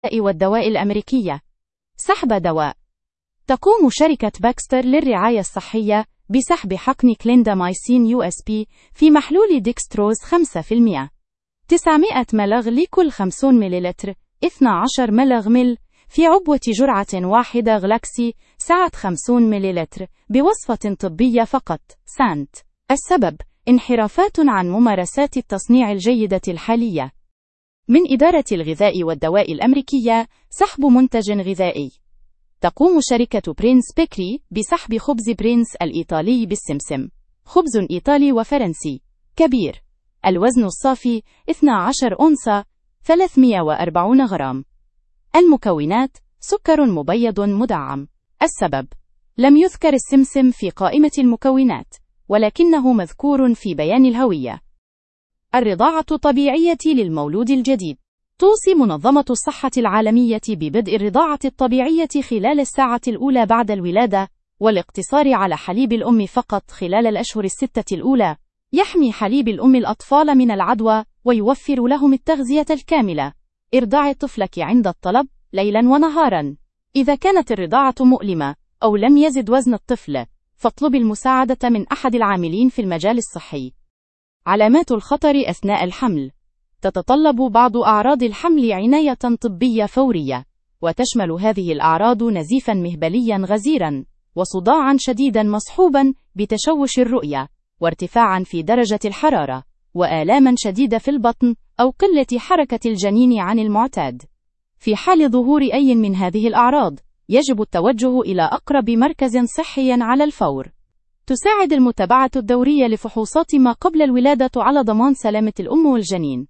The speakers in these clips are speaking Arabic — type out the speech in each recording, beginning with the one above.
والدواء الأمريكية. سحب دواء. تقوم شركة باكستر للرعاية الصحية بسحب حقن كليندامايسين USP في محلول ديكستروز 5%، 900 ملغ لكل 50 مللتر، 12 ملغ في عبوة جرعة واحدة غلاكسي سعة 50 مللتر بوصفة طبية فقط. سانت. السبب: انحرافات عن ممارسات التصنيع الجيدة الحالية. من إدارة الغذاء والدواء الأمريكية. سحب منتج غذائي. تقوم شركة برينس بيكري بسحب خبز برينس الإيطالي بالسمسم، خبز إيطالي وفرنسي، كبير، الوزن الصافي 12 أونصة، 340 غرام. المكونات: سكر مبيض مدعم. السبب: لم يذكر السمسم في قائمة المكونات، ولكنه مذكور في بيان الهوية. الرضاعة الطبيعية للمولود الجديد. توصي منظمة الصحة العالمية ببدء الرضاعة الطبيعية خلال الساعة الأولى بعد الولادة، والاقتصار على حليب الأم فقط خلال الأشهر 6 الأولى. يحمي حليب الأم الأطفال من العدوى، ويوفر لهم التغذية الكاملة. ارضعي طفلك عند الطلب، ليلاً ونهاراً. إذا كانت الرضاعة مؤلمة أو لم يزد وزن الطفل، فاطلبي المساعدة من أحد العاملين في المجال الصحي. علامات الخطر أثناء الحمل. تتطلب بعض أعراض الحمل عناية طبية فورية، وتشمل هذه الأعراض نزيفاً مهبلياً غزيراً، وصداعاً شديداً مصحوباً بتشوش الرؤية، وارتفاعاً في درجة الحرارة، وآلاماً شديدة في البطن أو قلة حركة الجنين عن المعتاد. في حال ظهور أي من هذه الأعراض، يجب التوجه إلى أقرب مركز صحي على الفور. تساعد المتابعة الدورية لفحوصات ما قبل الولادة على ضمان سلامة الأم والجنين.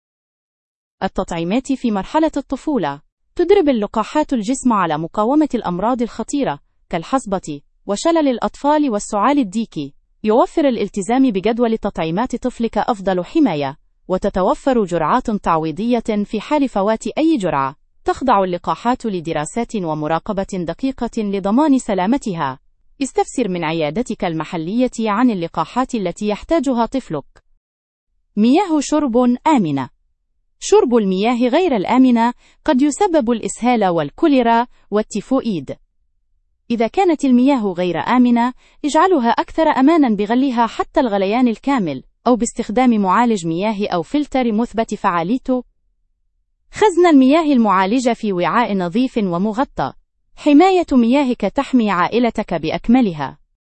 التطعيمات في مرحلة الطفولة. تدرب اللقاحات الجسم على مقاومة الأمراض الخطيرة كالحصبة وشلل الأطفال والسعال الديكي. يوفر الالتزام بجدول تطعيمات طفلك أفضل حماية، وتتوفر جرعات تعويضية في حال فوات أي جرعة. تخضع اللقاحات لدراسات ومراقبة دقيقة لضمان سلامتها. استفسر من عيادتك المحلية عن اللقاحات التي يحتاجها طفلك. مياه شرب آمنة. شرب المياه غير الآمنة قد يسبب الإسهال والكوليرا والتيفوئيد. إذا كانت المياه غير آمنة، اجعلها أكثر أماناً بغليها حتى الغليان الكامل، أو باستخدام معالج مياه أو فلتر مثبت فعاليته. خزن المياه المعالجة في وعاء نظيف ومغطى. حماية مياهك تحمي عائلتك بأكملها.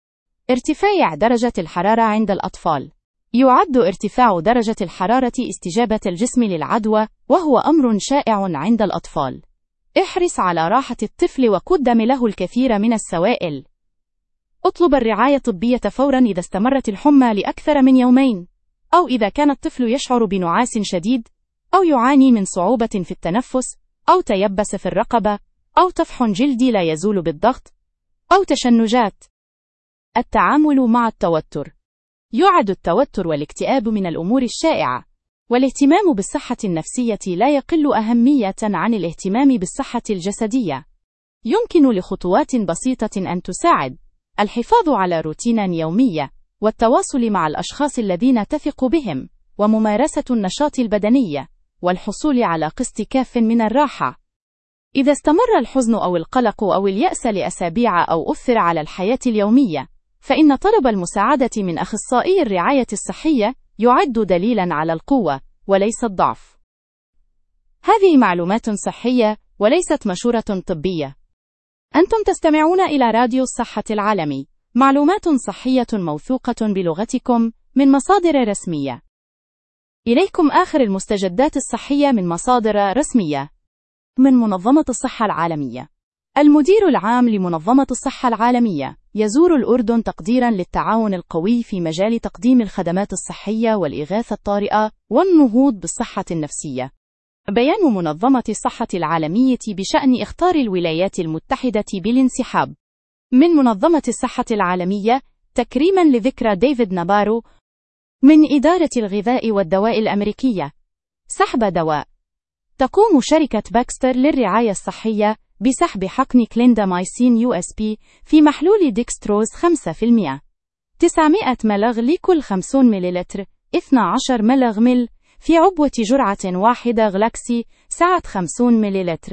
ارتفاع درجة الحرارة عند الأطفال. يعد ارتفاع درجة الحرارة استجابة الجسم للعدوى، وهو أمر شائع عند الأطفال. احرص على راحة الطفل وقدم له الكثير من السوائل. اطلب الرعاية الطبية فوراً إذا استمرت الحمى لأكثر من يومين، أو إذا كان الطفل يشعر بنعاس شديد، أو يعاني من صعوبة في التنفس، أو تيبس في الرقبة، أو طفح جلدي لا يزول بالضغط، أو تشنجات. التعامل مع التوتر. يعد التوتر والاكتئاب من الأمور الشائعة، والاهتمام بالصحة النفسية لا يقل أهمية عن الاهتمام بالصحة الجسدية. يمكن لخطوات بسيطة أن تساعد: الحفاظ على روتين يومي، والتواصل مع الأشخاص الذين تثق بهم، وممارسة النشاط البدني، والحصول على قسط كاف من الراحة. إذا استمر الحزن أو القلق أو اليأس لأسابيع أو أثر على الحياة اليومية، فإن طلب المساعدة من أخصائي الرعاية الصحية يعد دليلاً على القوة وليس الضعف. هذه معلومات صحية وليست مشورة طبية. أنتم تستمعون إلى راديو الصحة العالمي، معلومات صحية موثوقة بلغتكم من مصادر رسمية. إليكم آخر المستجدات الصحية من مصادر رسمية. من منظمة الصحة العالمية. المدير العام لمنظمة الصحة العالمية يزور الأردن تقديراً للتعاون القوي في مجال تقديم الخدمات الصحية والإغاثة الطارئة والنهوض بالصحة النفسية. بيان منظمة الصحة العالمية بشأن إخطار الولايات المتحدة بالانسحاب من منظمة الصحة العالمية تكريماً لذكرى ديفيد نابارو. من إدارة الغذاء والدواء الأمريكية. سحب دواء. تقوم شركة باكستر للرعاية الصحية بسحب حقن كليندامايسين USP في محلول ديكستروز 5%، 900 ملغ لكل 50 مللتر، 12 ملغ في عبوة جرعة واحدة غلاكسي سعة 50 مللتر